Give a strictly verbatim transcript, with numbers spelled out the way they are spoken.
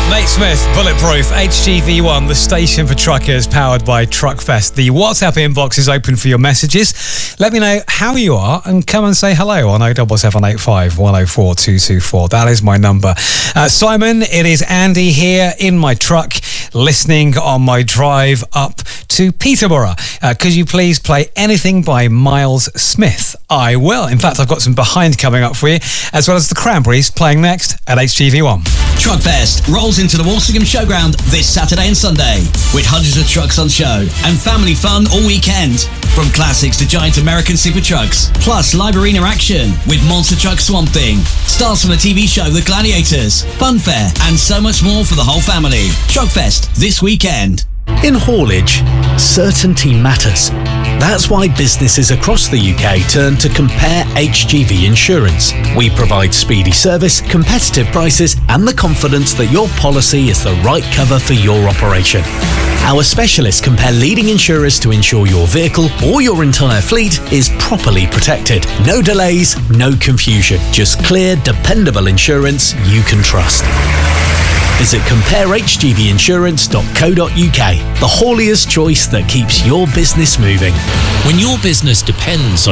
Nate Smith, Bulletproof, H G V one, the station for truckers, powered by Truckfest. The WhatsApp inbox is open for your messages. Let me know how you are and come and say hello on oh seven seven eight five, one oh four, two two four. That is my number. Uh, Simon, it is Andy here in my truck, listening on my drive up to Peterborough. Uh, could you please play anything by Miles Smith? I will. In fact, I've got some behind coming up for you, as well as the Cranberries playing next at H G V one. Truckfest rolls into the Walsingham Showground this Saturday and Sunday, with hundreds of trucks on show and family fun all weekend. From classics to giant American super trucks, plus live arena action with monster truck Swamp Thing, stars from the T V show The Gladiators, fun fair, and so much more for the whole family. Truckfest this weekend. In haulage, certainty matters. That's why businesses across the U K turn to Compare H G V Insurance. We provide speedy service, competitive prices, and the confidence that your policy is the right cover for your operation. Our specialists compare leading insurers to ensure your vehicle or your entire fleet is properly protected. No delays, no confusion. Just clear, dependable insurance you can trust. Visit compare h g v insurance dot co dot u k, the haulier's choice that keeps your business moving. When your business depends on